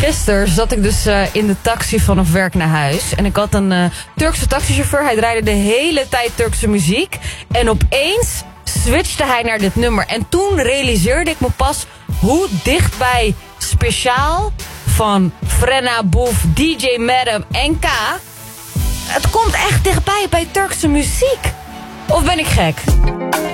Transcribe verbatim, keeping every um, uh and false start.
Gisteren zat ik dus uh, in de taxi vanaf werk naar huis. En ik had een uh, Turkse taxichauffeur. Hij draaide de hele tijd Turkse muziek. En opeens switchte hij naar dit nummer. En toen realiseerde ik me pas hoe dichtbij Speciaal van Frenna Boef, D J Madam en K. Het komt echt dichtbij bij Turkse muziek. Of ben ik gek?